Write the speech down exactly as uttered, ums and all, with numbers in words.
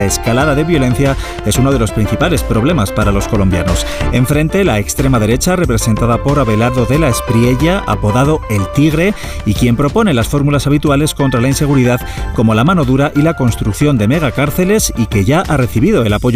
La escalada de violencia es uno de los principales problemas para los colombianos. Enfrente, la extrema derecha, representada por Abelardo de la Espriella, apodado El Tigre, y quien propone las fórmulas habituales contra la inseguridad, como la mano dura y la construcción de megacárceles, y que ya ha recibido el apoyo